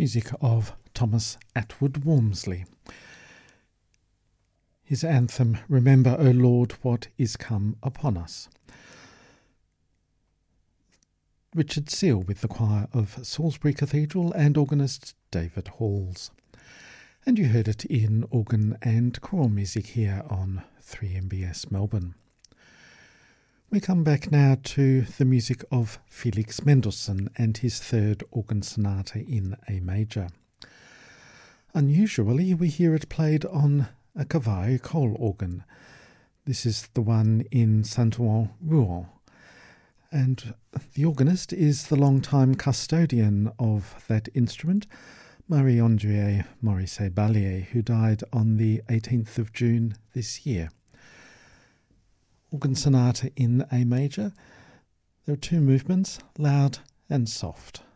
music of Thomas Attwood Walmsley. His anthem, Remember, O Lord, What Is Come Upon Us. Richard Seal with the choir of Salisbury Cathedral and organist David Halls. And you heard it in organ and choral music here on 3MBS Melbourne. We come back now to the music of Felix Mendelssohn and his third organ sonata in A major. Unusually, we hear it played on a Cavalli coal organ. This is the one in Saint-Ouen, Rouen. And the organist is the long-time custodian of that instrument, Marie-Andrée Morisset-Ballier, who died on the 18th of June this year. Organ sonata in A major. There are two movements, loud and soft.